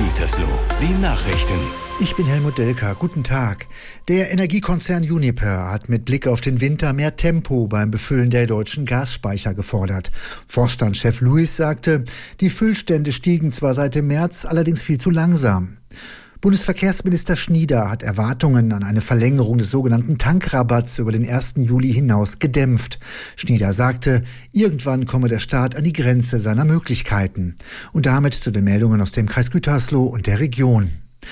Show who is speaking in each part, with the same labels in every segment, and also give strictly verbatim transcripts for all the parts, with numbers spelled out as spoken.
Speaker 1: Gütersloh, die Nachrichten.
Speaker 2: Ich bin Helmut Delker. Guten Tag. Der Energiekonzern Uniper hat mit Blick auf den Winter mehr Tempo beim Befüllen der deutschen Gasspeicher gefordert. Vorstandschef Lewis sagte, die Füllstände stiegen zwar seit dem März, allerdings viel zu langsam. Bundesverkehrsminister Schnieder hat Erwartungen an eine Verlängerung des sogenannten Tankrabatts über den ersten Juli hinaus gedämpft. Schnieder sagte, irgendwann komme der Staat an die Grenze seiner Möglichkeiten. Und damit zu den Meldungen aus dem Kreis Gütersloh und der Region.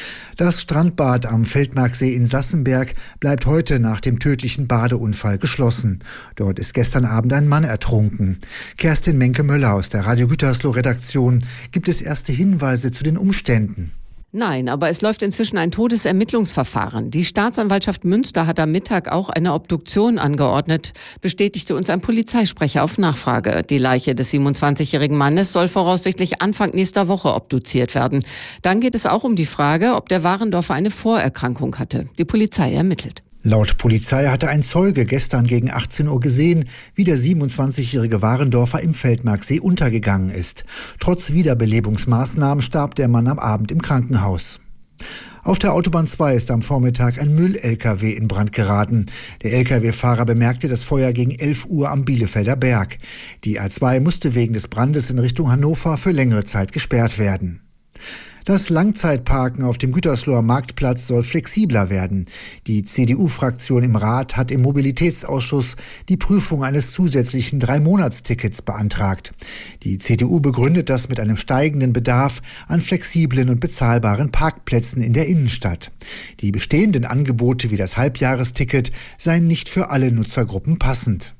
Speaker 2: Das Strandbad am Feldmarksee in Sassenberg bleibt heute nach dem tödlichen Badeunfall geschlossen. Dort ist gestern Abend ein Mann ertrunken. Kerstin Menke-Möller aus der Radio Gütersloh-Redaktion. Gibt es erste Hinweise zu den Umständen?
Speaker 3: Nein, aber es läuft inzwischen ein Todesermittlungsverfahren. Die Staatsanwaltschaft Münster hat am Mittag auch eine Obduktion angeordnet, bestätigte uns ein Polizeisprecher auf Nachfrage. Die Leiche des siebenundzwanzigjährigen Mannes soll voraussichtlich Anfang nächster Woche obduziert werden. Dann geht es auch um die Frage, ob der Warendorfer eine Vorerkrankung hatte. Die Polizei ermittelt.
Speaker 2: Laut Polizei hatte ein Zeuge gestern gegen achtzehn Uhr gesehen, wie der siebenundzwanzigjährige Warendorfer im Feldmarksee untergegangen ist. Trotz Wiederbelebungsmaßnahmen starb der Mann am Abend im Krankenhaus. Auf der Autobahn zwei ist am Vormittag ein Müll-L K W in Brand geraten. Der L K W-Fahrer bemerkte das Feuer gegen elf Uhr am Bielefelder Berg. Die A zwei musste wegen des Brandes in Richtung Hannover für längere Zeit gesperrt werden. Das Langzeitparken auf dem Gütersloher Marktplatz soll flexibler werden. Die C D U-Fraktion im Rat hat im Mobilitätsausschuss die Prüfung eines zusätzlichen Drei-Monats-Tickets beantragt. Die C D U begründet das mit einem steigenden Bedarf an flexiblen und bezahlbaren Parkplätzen in der Innenstadt. Die bestehenden Angebote wie das Halbjahresticket seien nicht für alle Nutzergruppen passend.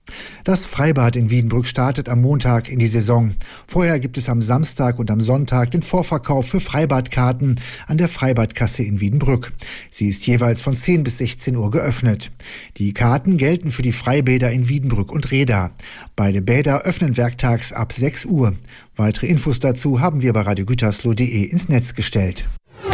Speaker 2: Das Freibad in Wiedenbrück startet am Montag in die Saison. Vorher gibt es am Samstag und am Sonntag den Vorverkauf für Freibadkarten an der Freibadkasse in Wiedenbrück. Sie ist jeweils von zehn bis sechzehn Uhr geöffnet. Die Karten gelten für die Freibäder in Wiedenbrück und Reda. Beide Bäder öffnen werktags ab sechs Uhr. Weitere Infos dazu haben wir bei radio gütersloh punkt de ins Netz gestellt.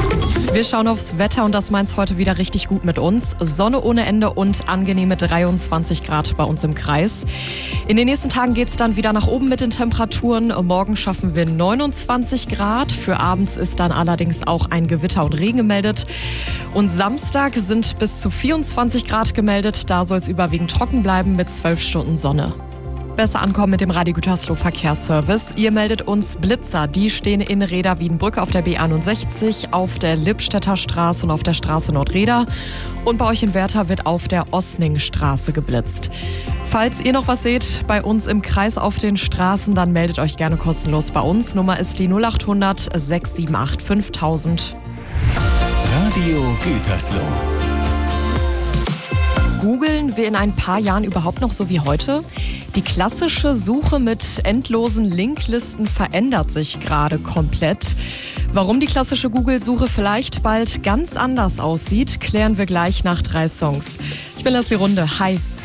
Speaker 4: Wir schauen aufs Wetter und das meint's heute wieder richtig gut mit uns. Sonne ohne Ende und angenehme dreiundzwanzig Grad bei uns im Kreis. In den nächsten Tagen geht's dann wieder nach oben mit den Temperaturen. Morgen schaffen wir neunundzwanzig Grad. Für abends ist dann allerdings auch ein Gewitter und Regen gemeldet. Und Samstag sind bis zu vierundzwanzig Grad gemeldet. Da soll es überwiegend trocken bleiben mit zwölf Stunden Sonne. Besser ankommen mit dem Radio Gütersloh Verkehrsservice. Ihr meldet uns Blitzer. Die stehen in Reda-Wiedenbrück auf der B einundsechzig, auf der Lippstädter Straße und auf der Straße Nordreda. Und bei euch in Werther wird auf der Osningstraße geblitzt. Falls ihr noch was seht bei uns im Kreis auf den Straßen, dann meldet euch gerne kostenlos bei uns. Nummer ist die null acht hundert sechs sieben acht fünftausend.
Speaker 1: Radio Gütersloh.
Speaker 4: Googeln wir in ein paar Jahren überhaupt noch so wie heute? Die klassische Suche mit endlosen Linklisten verändert sich gerade komplett. Warum die klassische Google-Suche vielleicht bald ganz anders aussieht, klären wir gleich nach drei Songs. Ich bin Leslie Runde. Hi.